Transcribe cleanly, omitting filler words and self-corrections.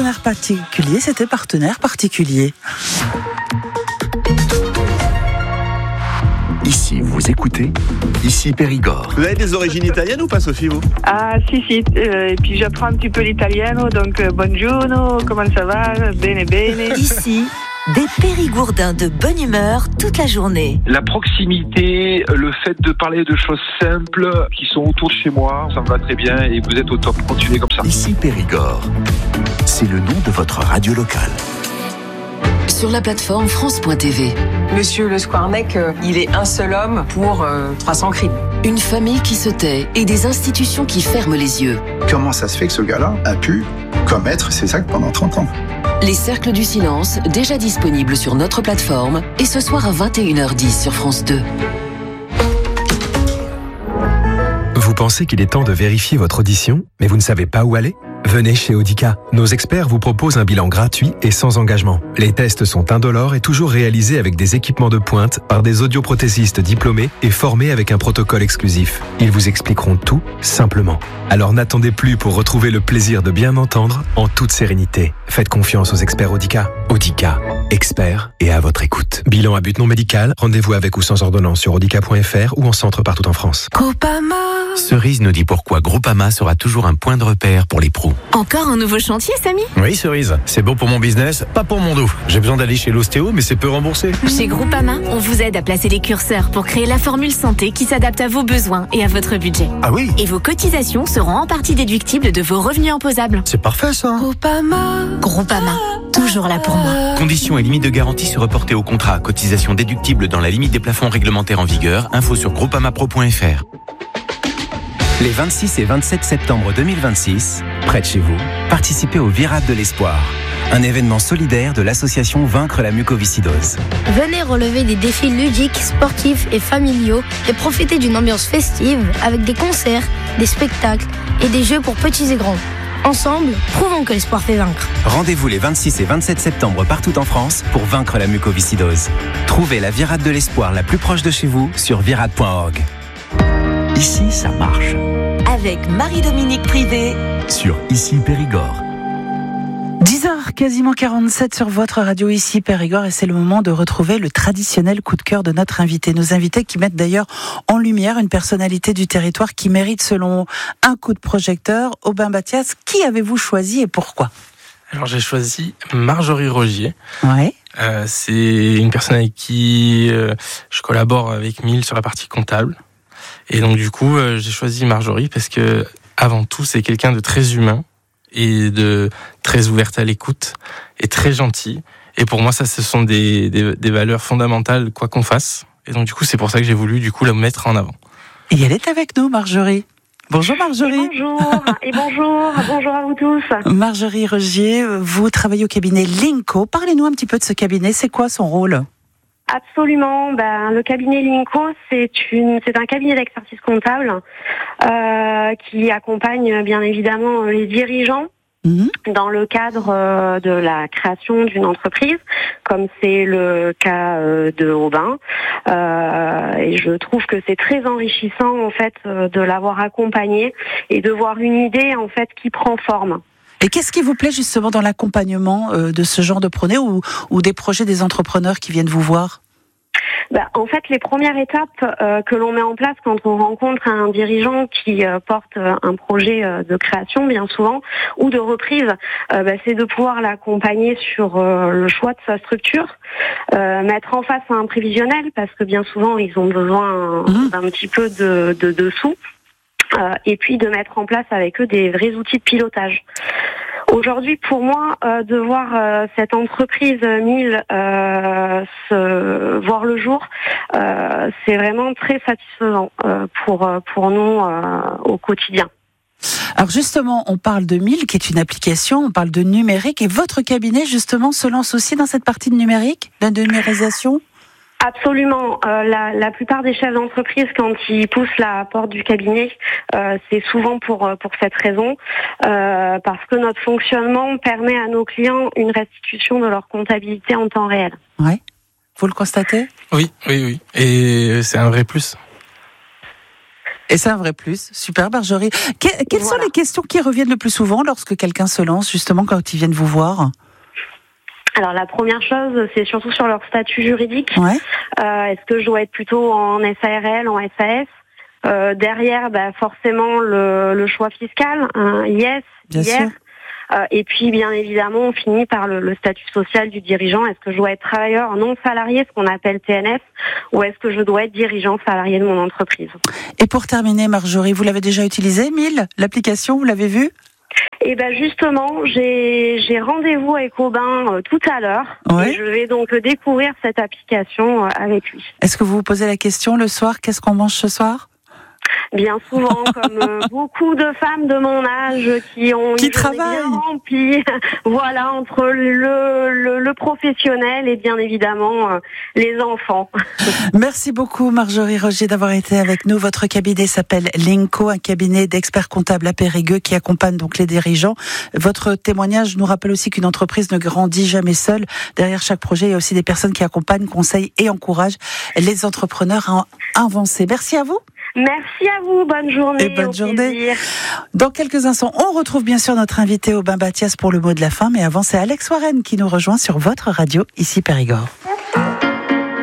Partenaire particulier, c'était partenaire particulier. Ici, vous écoutez, ici Périgord. Vous avez des origines italiennes ou pas, Sophie, vous ? Ah, si. Et puis j'apprends un petit peu l'italien, donc buongiorno, comment ça va ? Bene, bene. Ici, des Périgourdins de bonne humeur toute la journée. La proximité, le fait de parler de choses simples qui sont autour de chez moi, ça me va très bien et vous êtes au top. Continuez comme ça. Ici Périgord, c'est le nom de votre radio locale. Sur la plateforme France.tv. Monsieur Le Squarnec, il est un seul homme pour 300 crimes. Une famille qui se tait et des institutions qui ferment les yeux. Comment ça se fait que ce gars-là a pu commettre ces actes pendant 30 ans ? Les Cercles du Silence, déjà disponibles sur notre plateforme, et ce soir à 21h10 sur France 2. Vous pensez qu'il est temps de vérifier votre audition, mais vous ne savez pas où aller ? Venez chez Audica. Nos experts vous proposent un bilan gratuit et sans engagement. Les tests sont indolores et toujours réalisés avec des équipements de pointe par des audioprothésistes diplômés et formés avec un protocole exclusif. Ils vous expliqueront tout simplement. Alors n'attendez plus pour retrouver le plaisir de bien entendre en toute sérénité. Faites confiance aux experts Audica. Audica, experts et à votre écoute. Bilan à but non médical, rendez-vous avec ou sans ordonnance sur audica.fr ou en centre partout en France. Groupama. Cerise nous dit pourquoi Groupama sera toujours un point de repère pour les pros. Encore un nouveau chantier, Samy ? Oui, Cerise. C'est bon pour mon business, pas pour mon dos. J'ai besoin d'aller chez l'ostéo, mais c'est peu remboursé. Chez Groupama, on vous aide à placer les curseurs pour créer la formule santé qui s'adapte à vos besoins et à votre budget. Ah oui ? Et vos cotisations seront en partie déductibles de vos revenus imposables. C'est parfait, ça. Groupama, toujours là pour moi. Conditions et limites de garantie se reporter au contrat. Cotisation déductible dans la limite des plafonds réglementaires en vigueur. Info sur groupamapro.fr. Les 26 et 27 septembre 2026, près de chez vous, participez au Virade de l'Espoir, un événement solidaire de l'association Vaincre la mucoviscidose. Venez relever des défis ludiques, sportifs et familiaux et profiter d'une ambiance festive avec des concerts, des spectacles et des jeux pour petits et grands. Ensemble, prouvons que l'espoir fait vaincre. Rendez-vous les 26 et 27 septembre partout en France pour vaincre la mucoviscidose. Trouvez la Virade de l'Espoir la plus proche de chez vous sur virade.org. Ici, ça marche. Avec Marie-Dominique Privé. Sur Ici Périgord. 10h, quasiment 47 sur votre radio Ici Périgord, et c'est le moment de retrouver le traditionnel coup de cœur de notre invité. Nos invités qui mettent d'ailleurs en lumière une personnalité du territoire qui mérite selon un coup de projecteur. Aubin Bathias, qui avez-vous choisi et pourquoi ? Alors j'ai choisi Marjorie Rogier. Ouais. C'est une personne avec qui je collabore avec Mille sur la partie comptable. Et donc du coup, j'ai choisi Marjorie parce que avant tout, c'est quelqu'un de très humain et de très ouverte à l'écoute et très gentil. Et pour moi, ça, ce sont des valeurs fondamentales, quoi qu'on fasse. Et donc du coup, c'est pour ça que j'ai voulu du coup la mettre en avant. Et elle est avec nous, Marjorie. Bonjour Marjorie. Et bonjour à vous tous. Marjorie Rogier, vous travaillez au cabinet Linco. Parlez-nous un petit peu de ce cabinet. C'est quoi son rôle ? Absolument. Le cabinet Linco, c'est un cabinet d'expertise comptable qui accompagne bien évidemment les dirigeants dans le cadre de la création d'une entreprise, comme c'est le cas de Aubin. Et je trouve que c'est très enrichissant en fait de l'avoir accompagné et de voir une idée en fait qui prend forme. Et qu'est-ce qui vous plaît justement dans l'accompagnement de ce genre de projet ou des projets des entrepreneurs qui viennent vous voir ? En fait, les premières étapes que l'on met en place quand on rencontre un dirigeant qui porte un projet de création, bien souvent, ou de reprise, c'est de pouvoir l'accompagner sur le choix de sa structure, mettre en face un prévisionnel, parce que bien souvent, ils ont besoin d'un petit peu de sous. Et puis de mettre en place avec eux des vrais outils de pilotage. Aujourd'hui, pour moi, de voir cette entreprise Mille voir le jour, c'est vraiment très satisfaisant pour nous au quotidien. Alors justement, on parle de Mille, qui est une application, on parle de numérique, et votre cabinet, justement, se lance aussi dans cette partie de numérique, de numérisation ? Absolument. La plupart des chefs d'entreprise, quand ils poussent la porte du cabinet, c'est souvent pour cette raison, parce que notre fonctionnement permet à nos clients une restitution de leur comptabilité en temps réel. Ouais. Vous le constatez ? Oui. Et c'est un vrai plus. Et c'est un vrai plus. Super, Marjorie. Quelles sont les questions qui reviennent le plus souvent lorsque quelqu'un se lance, justement, quand ils viennent vous voir? Alors la première chose, c'est surtout sur leur statut juridique. Ouais. Est-ce que je dois être plutôt en SARL, en SAS? Derrière, forcément le choix fiscal, yes, bien sûr. Et puis bien évidemment, on finit par le statut social du dirigeant. Est-ce que je dois être travailleur non salarié, ce qu'on appelle TNS, ou est-ce que je dois être dirigeant salarié de mon entreprise? Et pour terminer, Marjorie, vous l'avez déjà utilisé, Mille, l'application, vous l'avez vue? Et justement, j'ai rendez-vous avec Aubin tout à l'heure. Ouais. Et je vais donc découvrir cette application avec lui. Est-ce que vous vous posez la question le soir, qu'est-ce qu'on mange ce soir? Bien souvent, comme beaucoup de femmes de mon âge qui ont une journée bien remplie, voilà, entre le professionnel et bien évidemment les enfants. Merci beaucoup Marjorie Rogier d'avoir été avec nous. Votre cabinet s'appelle Linko, un cabinet d'experts comptables à Périgueux qui accompagne donc les dirigeants. Votre témoignage nous rappelle aussi qu'une entreprise ne grandit jamais seule. Derrière chaque projet, il y a aussi des personnes qui accompagnent, conseillent et encouragent les entrepreneurs à avancer. Merci à vous. Merci à vous, bonne journée. Et bonne journée. Dans quelques instants, on retrouve bien sûr notre invité Aubin Bathias pour le mot de la fin, mais avant c'est Alex Warren qui nous rejoint sur votre radio, ici Périgord.